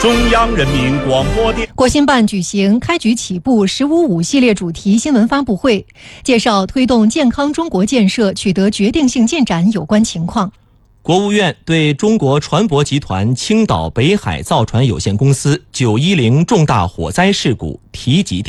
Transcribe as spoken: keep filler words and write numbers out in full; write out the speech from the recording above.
中央人民广播电国新办举行开局起步“十五五”系列主题新闻发布会，介绍推动健康中国建设取得决定性进展有关情况。 国务院对中国船舶集团青岛北海造船有限公司九一零重大火灾事故提及